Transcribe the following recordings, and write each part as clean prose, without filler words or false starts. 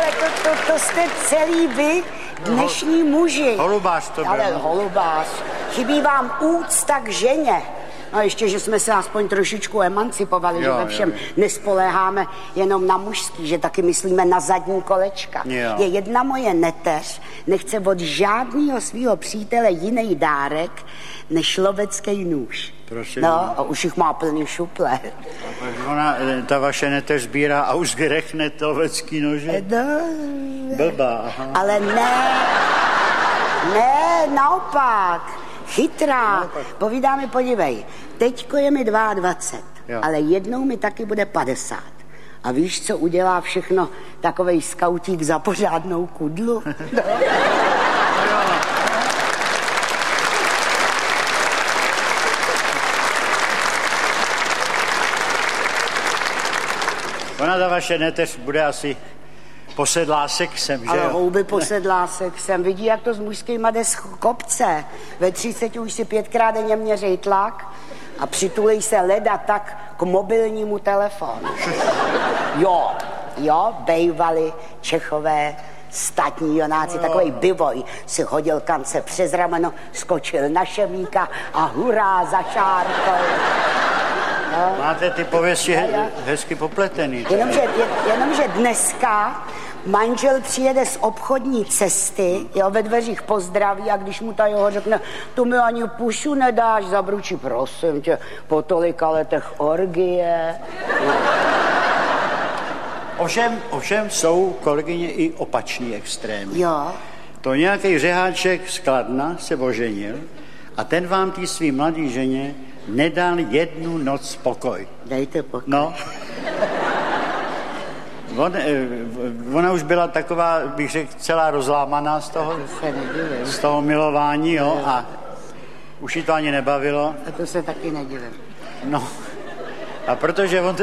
ale to jste celý vy, dnešní muži. Holubář to byl. Ale holubář. Chybí vám úcta k ženě. No ještě, že jsme se aspoň trošičku emancipovali, že ve všem nespoléháme jenom na mužský, že taky myslíme na zadní kolečka. Je jedna moje neteř, nechce od žádného svého přítele jiný dárek, než lovecký nůž. Prosím. No, a už jich má plný šuple. Ona, ta vaše neteř sbírá a už grechne lovecký nože? No. Blbá, aha. Ale ne, naopak. Chytrá. Povídá mi, podívej, teďko je mi 22, ale jednou mi taky bude 50. A víš, co udělá všechno takovej skautík za pořádnou kudlu? No. Ona ta vaše neteř bude asi posedlá sexem, že ale jo? houby posedlá sexem. Vidí, jak to s mužskýma jde z kopce. Ve 30 už si 5krát denně měřej tlak a přitulej se leda tak k mobilnímu telefonu. Jo, bejvali Čechové statní jonáci, takovej bivoj si hodil kance přes rameno, skočil na šemíka a hurá za šárkou. No. Máte ty pověsti hezky popletený. Jenomže dneska manžel přijede z obchodní cesty, ve dveřích pozdraví a když mu ta jeho řekne, tu mi ani pušu nedáš, zabručí, prosím tě, po tolika letech orgie. No. Ovšem jsou, kolegyně, i opačný extrémy. Jo. To nějaký řeháček z Kladna se oženil a ten vám tý svý mladý ženě nedal jednu noc spokoj. Dejte pokoj. No. Ona už byla taková, bych řekl, celá rozlámaná z toho milování, jo, a už jí to ani nebavilo. A to se taky nedivím. No, a protože on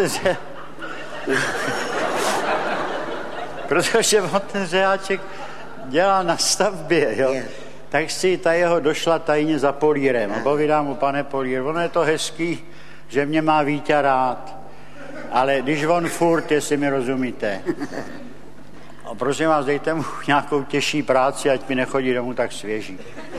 ten řeháček dělá na stavbě, jo, tak si ta jeho došla tajně za polírem. A povídám mu, pane polír, ono je to hezký, že mě má Víťa rád, ale když on furt, jestli mi rozumíte. A prosím vás, dejte mu nějakou těžší práci, ať mi nechodí domů tak svěží.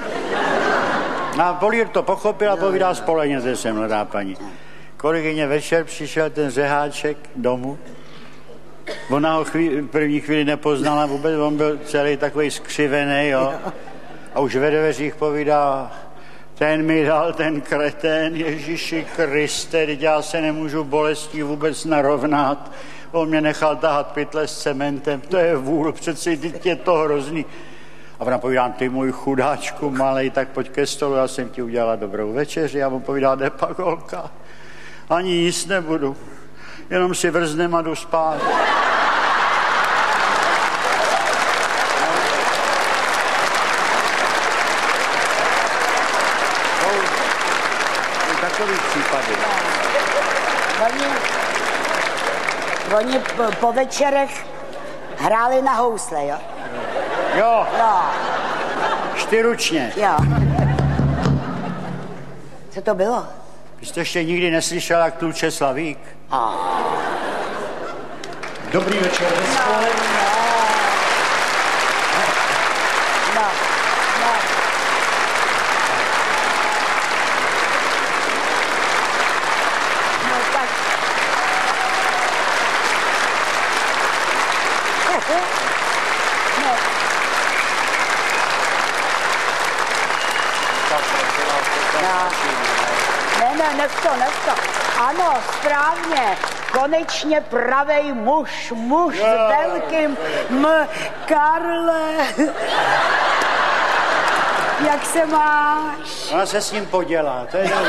A polír to pochopil a povídá, spolehněte se, mladá paní. Kolegyně, večer přišel ten řeháček domů. Ona ho první chvíli nepoznala vůbec, on byl celý takový skřivený, jo. A už ve dveřích povídá, ten mi dal ten kretén, Ježíši Kriste, teď já se nemůžu bolestí vůbec narovnat. On mě nechal tahat pytle s cementem, to je vůl, přeci teď je to hrozný. A ona povídá, ty můj chudáčku malej, tak pojď ke stolu, já jsem ti udělala dobrou večeři. A on povídá, jde pak holka, ani jíst nebudu, jenom si vrznem a jdu spát. Takový případy. Oni po večerech hráli na housle, jo? Jo. Čtyručně. Jo. Co to bylo? Vy jste ještě nikdy neslyšel, jak tluče Slavík? Dobrý večer. Nech to. Ano, správně. Konečně pravej muž s velkým Karle. Jak se máš? Ona se s ním podělá, to je dobrý.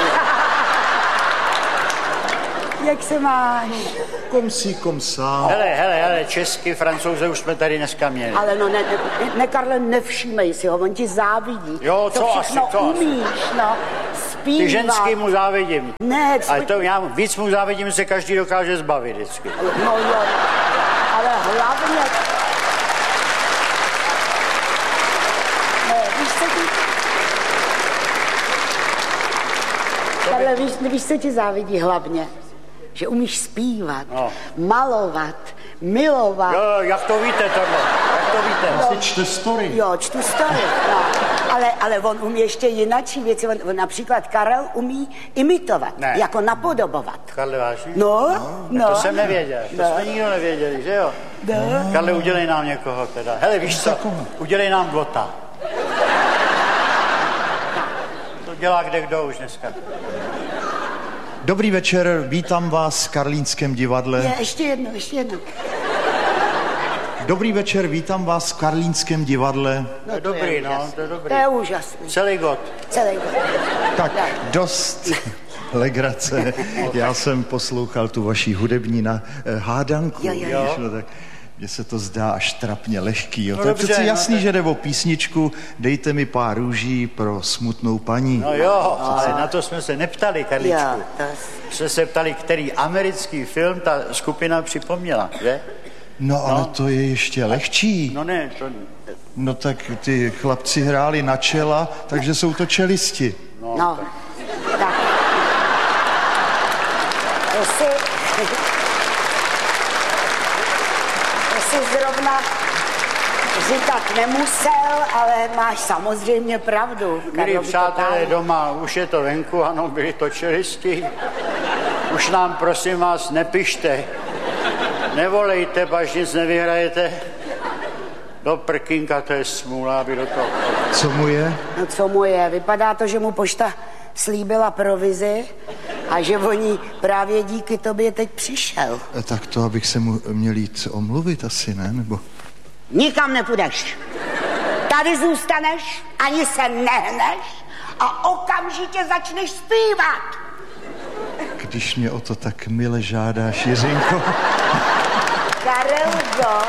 Jak se máš? Kom sám. Hele, česky, Francouze už jsme tady dneska měli. Ale no ne, Karle, nevšímej si ho, on ti závidí. Jo, to všechno umíš, no. Zpívat. Ty ženský mu závidím. Ne, ale to já víc mu závidím, se každý dokáže zbavit vždycky. No jo, ale hlavně... Ne, víš, co ti... Karle, víš, co ti závidí hlavně? Že umíš zpívat, malovat, milovat. Jo, jak to víte tohle? Jak to víte? Ty čte story. Jo, čtu story, no. Ale on umí ještě jinačí věci. On například Karel umí imitovat, Ne. jako napodobovat. Karle, vážně? No. To jsem nevěděl, to jsme nikdo nevěděli, že jo? No. Karle, udělej nám někoho teda. Hele, víš co, udělej nám Gota. To dělá kdo už dneska. Dobrý večer, vítám vás v Karlínském divadle. Ještě jednou. Dobrý večer, vítám vás v Karlínském divadle. To je dobrý, no, to je dobrý. To je úžasný. Celý Got. Tak, dost legrace. Já jsem poslouchal tu vaši hudební hádanku. Jo. Víš, no, tak mně se to zdá až trapně lehký. Jo. No To je dobře, přeci jasný, tak... že jde o písničku Dejte mi pár růží pro smutnou paní. No jo, ale na to jsme se neptali, Karličku. Jo, Jsme se ptali, který americký film ta skupina připomněla, že? No, ale to je ještě lehčí. No ne, to... No tak ty chlapci hráli na čela, takže jsou to čelisti. No, tak. To si zrovna říkat nemusel, ale máš samozřejmě pravdu. Milí přátelé doma, už je to venku, ano, byli to čelisti. Už nám, prosím vás, nepište. Nevolejte, až nic nevyhrajete. Do prkínka, to je smůla, aby do toho... Co mu je? No co mu je? Vypadá to, že mu pošta slíbila provizi a že oni právě díky tobě teď přišel. Tak to, abych se mu měl jít omluvit asi, ne? Nebo... Nikam nepůjdeš. Tady zůstaneš, ani se nehneš a okamžitě začneš zpívat. Když mě o to tak mile žádáš, Jiřinko. Karelko.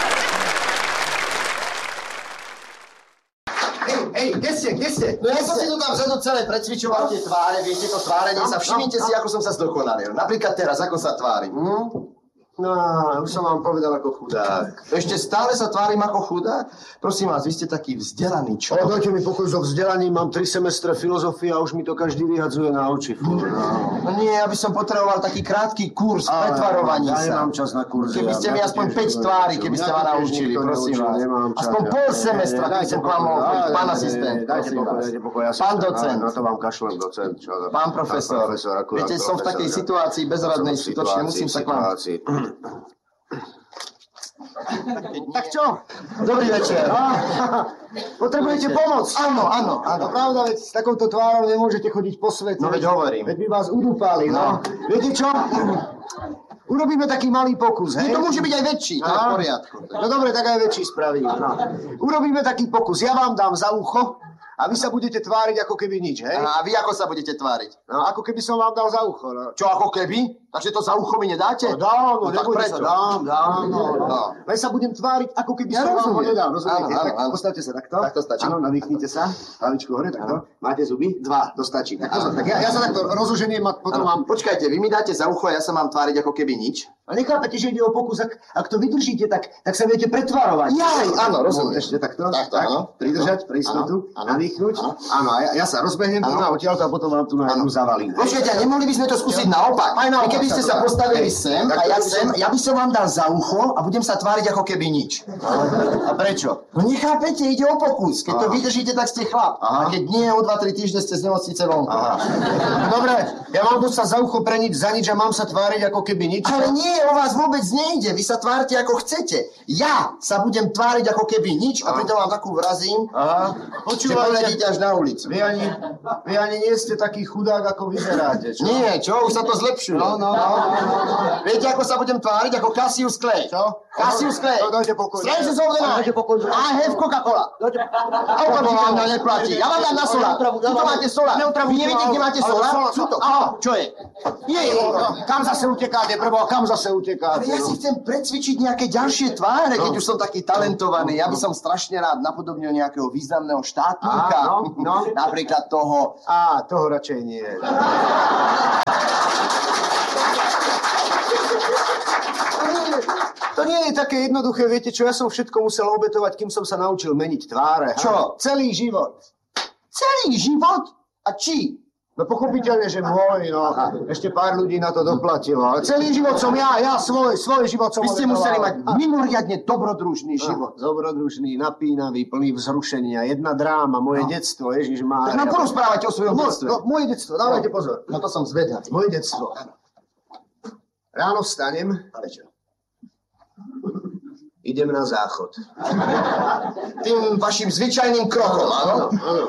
Hej, kde ste? No ja som si tu tam vzadu celé precvičoval tie tváre, viete to tvárenie sa. Všimnite si, ako som sa zdokonalil. Napríklad teraz, ako sa tvárim. No, už som vám povedal ako chudák. Ešte stále sa tvárim ako chudák? Prosím vás, vy ste taký vzdelaný človek. Dajte mi pokoj so vzdelaním, mám 3 semestre filozofie a už mi to každý vyhadzuje na oči. No nie, ja by som potreboval taký krátky kurz pretvarovaní sa. Ja nemám čas na kurzy. Keby ste mi aspoň 5 tvári, keby ste ma naučili, prosím vás. Aspoň pol semestra, keby som k vám mohol chodiť. Pán asistent, prosím vás. Pán docent. Na to vám kašlem, docent. Pán profesor. Viete, som v takej situácii bezradnej, skutočne musím sa k vám... Tak čo? Dobrý večer. Potrebujete pomoc? Áno. Pravda, veď s takouto tvárou nemôžete chodiť po svete. No veď hovorím. Veď by vás udúpali, no. Viete čo? Urobíme taký malý pokus, hej? To môže byť aj väčší, to je v poriadku. No dobre, tak aj väčší spravím. No. Urobíme taký pokus. Ja vám dám za ucho a vy sa budete tváriť ako keby nič, hej? A vy ako sa budete tváriť? No, ako keby som vám dal za ucho, no. Čo, ako keby? Takže to za ucho mi nedáte? No dám, no tak nebojte prečo? sa, dám. Len sa budem tváriť, ako keby som vám ho nedal, rozumiete? Áno. Tak postavte sa takto. Tak to stačí. Áno, nadýchnite sa. Hlavičku hore, takto. Máte zuby? 2, to stačí. Tak ja sa takto rozoženiem a potom vám... Počkajte, vy mi dáte za ucho a ja sa mám tváriť ako keby nič? A nechápete, že ide o pokus, ak to vydržíte, tak sa viete pretvarovať. Áno, rozumiem. Ešte takto. Takto, áno. Pridržať pre istotu, Áno. nadýchnuť. Áno, a ja sa rozbehnem tu na odtiaľto a potom vám tu na jednu zavalím. Počkajte, nemohli by sme to skúsiť naopak? Aj naopak. Keby ste sa postavili sem Tak a ja to by som- sem, ja by som vám dal za ucho a budem sa tváriť ako keby nič. A prečo? No nechápete, ide o pokus. Keď to vydržíte, tak ste chlap. A keď nie, o 2-3 týždne ste z nemocnice vonku. Dobre, ja mám buď sa za ucho preniť za nič a mám sa tváriť ako keby nič. Ale nie, o vás vôbec nejde. Vy sa tvárte ako chcete. Ja sa budem tváriť ako keby nič a pritom vám takú vrazím, že poledíte až na ulicu. Vy ani nie ste taký chudák, ako vyzeráte, čo? Nie, čo? Už sa to zlepšuje. No. Viete, ako sa budem tváriť? Ako Cassius Clay. Čo? Cassius Clay. No, dajte pokoj. Strangers of the night. Dajte pokoj. I have Coca-Cola. A okamžite vám na neplatí. Ja vám dám na sola. Tuto máte sola. Vy neviete, kde máte sola? Tuto. Čo je? Kam zase utekáte, prebo? Kam zase utekáte? Ja si chcem precvičiť nejaké ďalšie tváre, keď už som taký talentovaný. Ja by som strašne rád napodobnil nejakého významného štátnika. No. Napríklad toho... Toho radšej nie. To nie je také jednoduché, viete čo, ja som všetko musel obetovať, kým som sa naučil meniť tváre. Čo? Celý život. Celý život? A či? No pochopiteľne, že môj, no. Ešte pár ľudí na to doplatilo. Ale celý život som ja svoj život som... Vy ste museli mať mimoriadne dobrodružný život. Dobrodružný, napínavý, plný vzrušenia. Jedna dráma, moje detstvo, Ježišmária. Tak nám porozprávajte o svojom detstve. No, moje detstvo, dávajte pozor. No to som zvedavý. Moje detstvo. Ráno vstanem. Ale čo? Idem na záchod. Tým vašim zvyčajným krokom, áno? Áno.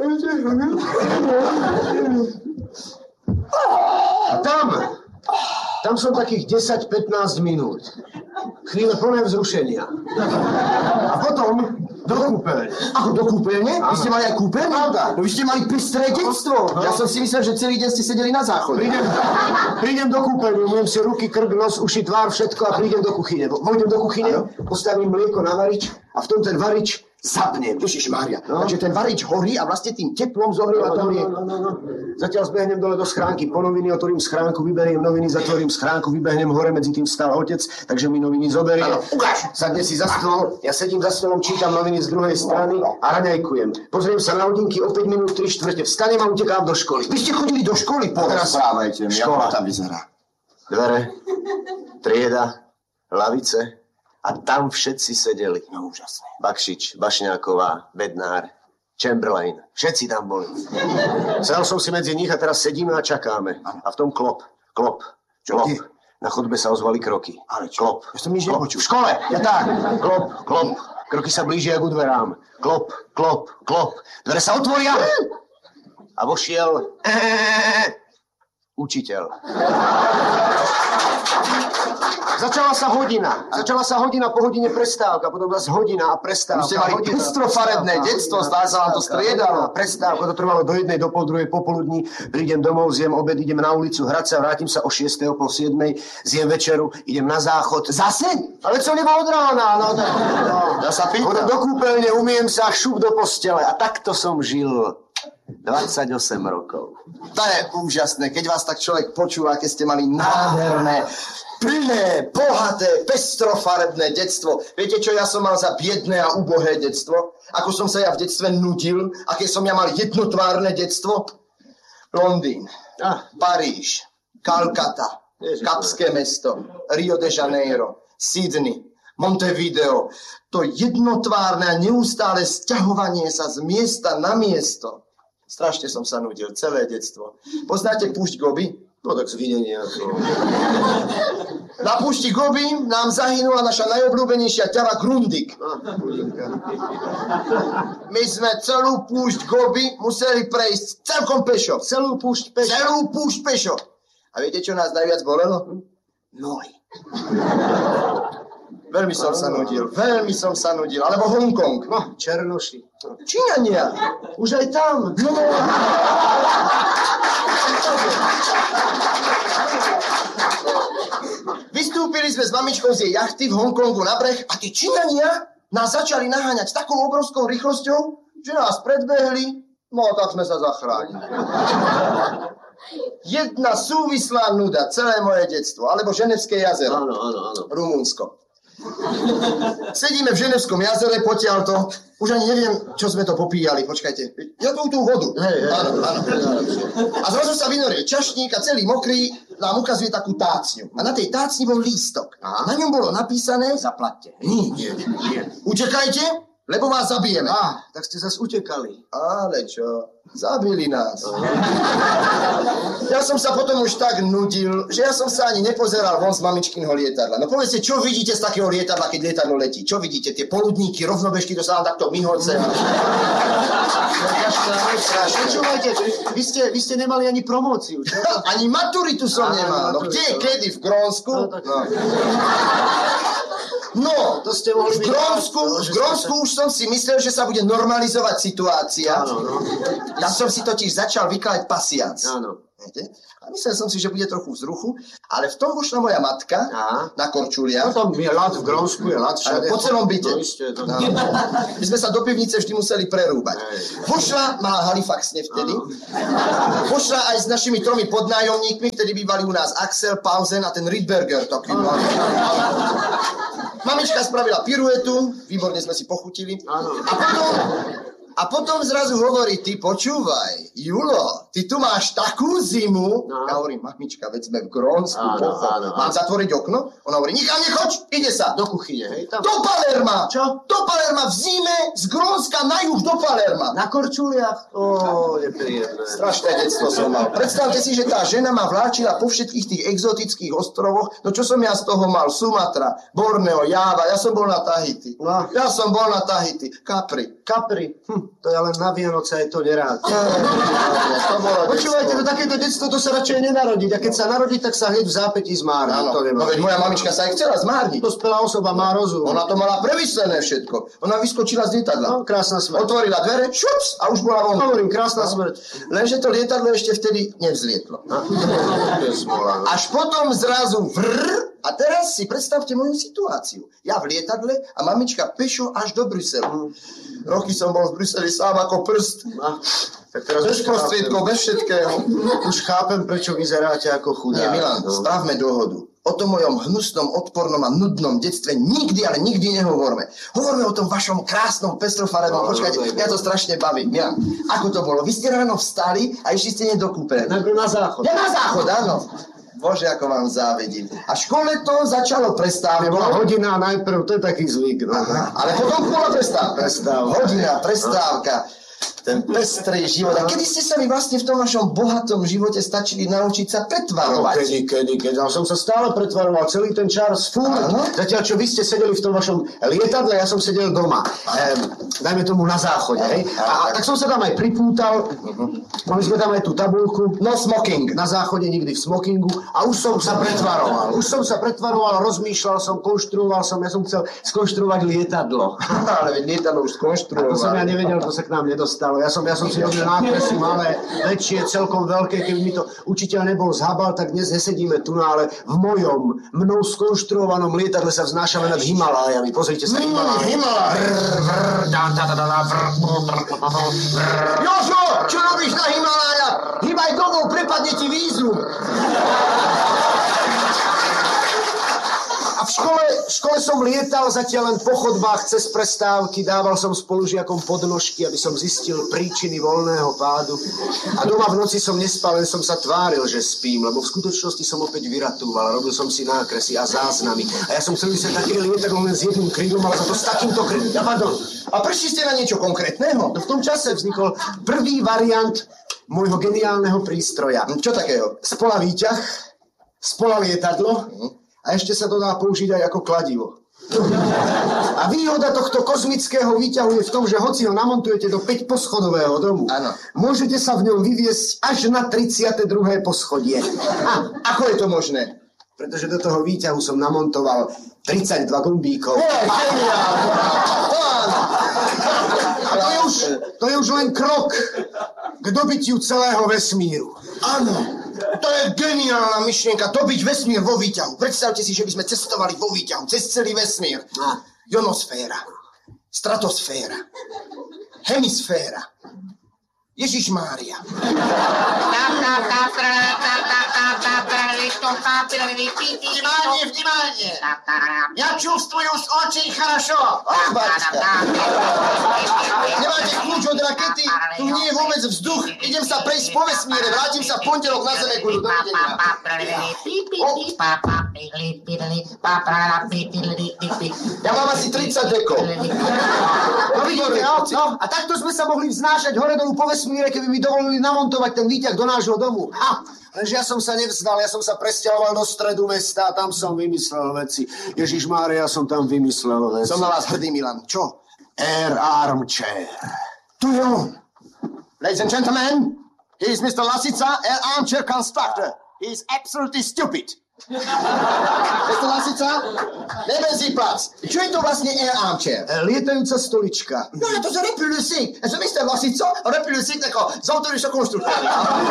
A tam som takých 10-15 minút. Chvíle plné vzrušenia. A potom do kúpeľne. Ako do kúpeľne? Vy ste mali aj kúpeľne? Pravda. No vy ste mali pestré detstvo. Ja som si myslel, že celý deň ste sedeli na záchode. Prídem do kúpeľne, umiem si ruky, krk, nos, uši, tvár, všetko a prídem do kuchyne. Vojdem do kuchyne, postavím mlieko na varič a v tom ten varič zapnem. Ježišmária. Takže ten varič horí a vlastne tým teplom zohrieva to mlieko. Zatiaľ zbehnem dole do schránky, po noviny otvorím schránku, vyberiem noviny, zatvorím schránku, vybehnem hore, medzi tým stál otec, takže mi noviny zoberie. Ukáž! Sadne si za stôl, ja sedím za stolom, čítam noviny z druhej strany a raňajkujem. Pozriem sa na hodinky, o 5 minút 3/4, vstanem a utekám do školy. Vy ste chodili do školy? Porozprávajte mi, ako tam vyzerá. Dvere, trieda, lavice a tam všetci sedeli. No úžasné. Bakšič, Bašňáková, Bednár, Chamberlain, všetci tam boli. Sedel som si medzi nich a teraz sedíme a čakáme. A v tom klop. Čo ty? Na chodbe sa ozvali kroky. Ale čo? Klop. Ja som nič nepočul. V škole, ja tak. Klop. Kroky sa blížia k dverám. Klop. Dvere sa otvoria. A vošiel učiteľ. Začala sa hodina, po hodine prestávka, potom zase hodina a prestávka. Vy ste mali pestrofarebné detstvo, zdá sa vám to striedalo. Prestávka, to trvalo do 1, do 2:30 popoludní. Prídem domov, zjem obed, idem na ulicu hrať sa, vrátim sa o 6, o 6:30, zjem večeru, idem na záchod. Zase? Ale co nebo od rána? Ja sa pýtam. Chodím do kúpeľne, umiem sa, šup do postele. A takto som žil 28 rokov. To je úžasné, keď vás tak človek počúva, keď ste mali nádherné, plné, bohaté, pestrofarebné detstvo. Viete, čo ja som mal za biedné a ubohé detstvo? Ako som sa ja v detstve nudil? Aké som ja mal jednotvárne detstvo? Londýn, Paríž, Kalkata, Kapské mesto, Rio de Janeiro, Sydney, Montevideo. To jednotvárne a neustále sťahovanie sa z miesta na miesto. Strašne som sa nudil, celé detstvo. Poznáte púšť Gobi? No tak svinenie. Na púšti Gobi nám zahynula naša najobľúbenejšia ťava Grundig. My sme celú púšť Gobi museli prejsť celkom pešo. Celú púšť pešo. A viete, čo nás najviac bolelo? Nohy. Veľmi som sa nudil. Alebo Hongkong. No, Černoši. Číňania. Už aj tam. No. Vystúpili sme s mamičkou z jej jachty v Hongkongu na breh a tí Číňania nás začali naháňať s takou obrovskou rýchlosťou, že nás predbehli, no a tak sme sa zachránili. Jedna súvislá nuda, celé moje detstvo. Alebo Ženevské jazero. Áno. Rumunsko. Sedíme v Ženevskom jazere, potiaľto. Už ani neviem, čo sme to popíjali. Počkajte. Ja tú vodu. Áno. A zrazu sa vynorie čašník a celý mokrý nám ukazuje takú tácňu. A na tej tácni bol lístok. A na ňom bolo napísané... Zaplatte. Nie. Utekajte, lebo vás zabijeme. Tak ste zase utekali. Ale čo? Zabili nás. Ja som sa potom už tak nudil, že ja som sa ani nepozeral von z mamičkinho lietadla. No povedzte, čo vidíte z takého lietadla, keď lietadlo letí? Čo vidíte? Tie poludníky, rovnobežky, to sa vám takto myhoce. Počúvajte, vy ste nemali ani promóciu. Čo? Ani maturitu som nemal. No kde, kedy? V Grónsku? No, to ste mohli v Grónsku už som si myslel, že sa bude normalizovať situácia. Ja som si totiž začal vykladať pasiac. Áno. A myslel som si, že bude trochu vzruchu, ale v tom vošla moja matka na korčuliach. No tam je ľad v Grónsku, je ľad všade. Po celom byte. No. My sme sa do pivnice vždy museli prerúbať. Vošla, mala Halifax vtedy. Vošla aj s našimi 3 podnájomníkmi, vtedy bývali u nás Axel, Pausen a ten Rydberger. Mamička spravila piruetu, výborne sme si pochutili. A potom zrazu hovorí, ty počúvaj, Julo, ty tu máš takú zimu. Ja hovorím, mamička, veď sme v Grónsku. Mám zatvoriť okno? Ona hovorí, nikam nechoď, ide sa. Do kuchyne, hej? Tam. Do Palerma. Čo? Do Palerma v zime, z Grónska na juh do Palerma. Na korčuliach? Nepríjemné. Strašné detstvo som mal. Predstavte si, že tá žena ma vláčila po všetkých tých exotických ostrovoch. No čo som ja z toho mal? Sumatra, Borneo, Java, ja som bol na Tahiti. No. Ja som bol na Tahiti. Capri. To ja len na Vianoce, aj to nerád. Počúvajte, to takéto detstvo, to sa radšej nenarodiť. A keď sa narodí, tak sa hneď v zápätí zmárni. Áno, no veď moja mamička sa aj chcela zmárniť. Dospelá osoba má rozum. Ona to mala premyslené všetko. Ona vyskočila z lietadla. No, krásna smrť. Otvorila dvere, šups, a už bola von. Hovorím, krásna smrť. Lenže to lietadlo ešte vtedy nevzlietlo. Až potom zrazu vrr. A teraz si predstavte moju situáciu. Ja v lietadle a mamička pešo až do Bruselu. Roky som bol v Bruseli sám ako prst. Tak teraz bez prostriedkov, bez všetkého. Už chápem, prečo vyzeráte ako chudák. Nie, Milan, spravme dohodu. O tom mojom hnusnom, odpornom a nudnom detstve nikdy, ale nikdy nehovorme. Hovorme o tom vašom krásnom, pestrofarebnom. Počkajte, mňa to strašne baví. Milan, ako to bolo? Vy ste ráno vstali a išli ste nedokúpené. Na záchod. Ja na záchod, áno. Bože, ako vám závedím. A v škole to začalo prestávkou. Bola hodina najprv, to je taký zvyk. No. Aha, ale potom bola prestávka. Hodina, prestávka. Ten pestrý život. A kedy ste sa vy vlastne v tom vašom bohatom živote stačili naučiť sa pretvarovať? Kedy. Ja som sa stále pretvaroval celý ten čas furt. Zatiaľ, čo vy ste sedeli v tom vašom lietadle, ja som sedel doma. Dajme tomu na záchode. A tak som sa tam aj pripútal. Mali sme tam aj tú tabuľku. No smoking. Na záchode nikdy v smokingu. A už som sa pretvaroval. Rozmýšľal som, konštruoval som. Ja som chcel skonštruovať lietadlo. Ale lietadlo už skonštruoval. To som ja nevedel, to sa k nám nedostalo. Ja som si robil nákresy malé, väčšie, celkom veľké. Keby mi to učiteľ nebol zhabal, tak dnes nesedíme tu, ale v mnou skonštruovanom lietadle sa vznášame nad Himalájami. Pozrite sa, Himaláje. Jožo, čo robíš na Himalájach? Hýbaj domov, prepadne ti vízum. A v škole som lietal zatiaľ len po chodbách cez prestávky, dával som spolužiakom podnožky, aby som zistil príčiny voľného pádu. A doma v noci som nespal, len som sa tváril, že spím, lebo v skutočnosti som opäť vyratúval, robil som si nákresy a záznamy. A ja som chcel vysať také lietadlo len s jedným krídlom, ale za to s takýmto krídlom. A prešli ste na niečo konkrétneho? No v tom čase vznikol prvý variant môjho geniálneho prístroja. Čo takého? Spola výťah, spola lietadlo. A ešte sa to dá použiť aj ako kladivo. A výhoda tohto kozmického výťahu je v tom, že hoci ho namontujete do 5-poschodového domu, ano. Môžete sa v ňom vyviesť až na 32. poschodie. A ako je to možné? Pretože do toho výťahu som namontoval 32 gombíkov. To je už len krok k dobytiu celého vesmíru. Áno. To je geniálna myšlienka, dobiť vesmír vo výťahu. Predstavte si, že by sme cestovali vo výťahu cez celý vesmír. Ionosféra, stratosféra, hemisféra, Ježišmária. Vnímanie. Ja čувствую очень хорошо. Nemáte kľúč od rakety? Tu nie je vôbec vzduch. Idem sa prejsť po vesmíre. Vrátim sa v pondelok na Zeme. Ja mám asi 30 dekov. No vidíte, a takto sme sa mohli vznášať hore dolu po vesmíre, keby mi dovolili namontovať ten výťah do nášho domu. Lenže ja som sa nevzdal, ja som sa presťahoval do stredu mesta a tam som vymyslel veci. Ježišmária, ja som tam vymyslel veci. Som na vás hrdý, Milan. Čo? Air Armchair. To je on. Ladies and gentlemen, he is Mr. Lasica, Air Armchair Constructor. He is absolutely stupid. Mr. Lasica, nebenzí plac. Čo je to vlastne Air Armchair? Lietajúca stolička. No, to je repulsík. Ja som Mr. Lasico, repulsík ako z autorišo konštruktory.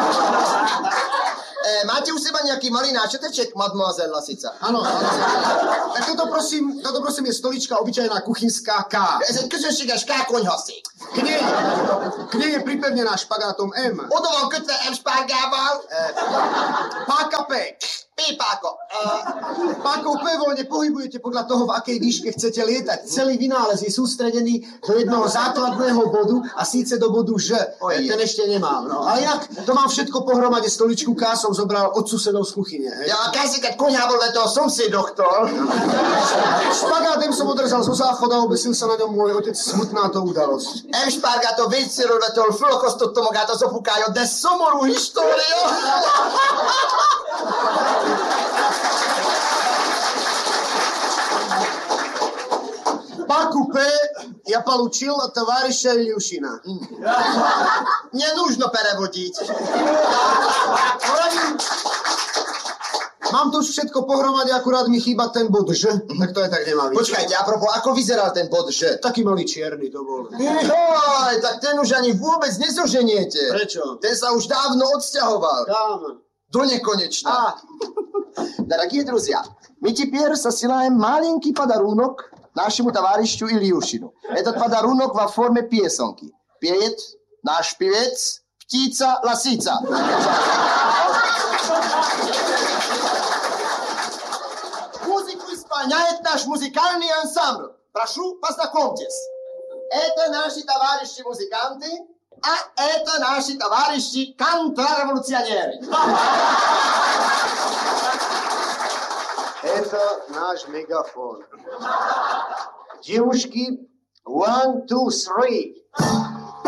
Máte u seba nejaký malý náčeteček, mademoiselle Lasica? Áno. Tak toto prosím je stolička, obyčajná kuchynská K. Ez egy közönséges K-konyhaszék. K nej je pripevnená špagátom M. Oda van kötve M spárgával. Pákapek. Pípáko. Pákov voľne pohybujete podľa toho, v akej výške chcete lietať. Celý vynález je sústredený do jednoho základného bodu a síce do bodu Ž. Ten ešte nemám. No. Ale inak to mám všetko pohromade. Stoličku K som zobral od susedov z kuchyne. Hej. Ja, kaj si keď koňa bol toho somsi, doktor? Špagátem som odrezal zo záchoda a obesil sa na ňom môj otec. Smutná to udalosť. Špargato vécero vetől fölakasztottam magát az apukája, de szomorú história! Paku P я получил от товарища Ильюшина. Не нужно переводить. Mám tu už všetko pohromade, akurát mi chýba ten bod Ž, tak to je tak nemá byť. Počkajte, apropos, ako vyzeral ten bod Ž? Taký malý čierny to bol. Joj, tak ten už ani vôbec nezoženiete. Причем? Ten sa už dávno odsťahoval. Там. До nekonečna. Дорогие друзья, мы теперь посылаем маленький подарунок нашему товарищу Ильюшину. Этот подарунок во форме песенки. Пеет наш певец Птица Лосица. Музыку исполняет наш музыкальный ансамбль. Прошу, познакомьтесь. Это наши товарищи-музыканты, а это наши товарищи контрреволюционеры. Это наш мегафон. Девушки, 1, 2, 3.